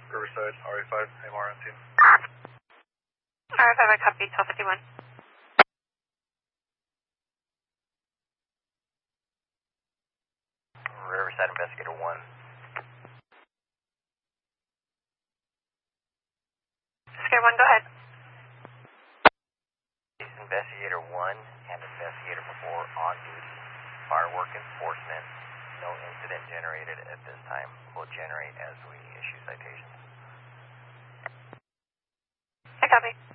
Riverside, RA5, AMR on team. RA5, I copy, 1251. Riverside Investigator 1. Investigator 1, go ahead. Investigator 1 and Investigator 4 on duty. Firework enforcement. No incident generated at this time. Will generate as we issue citations. I copy.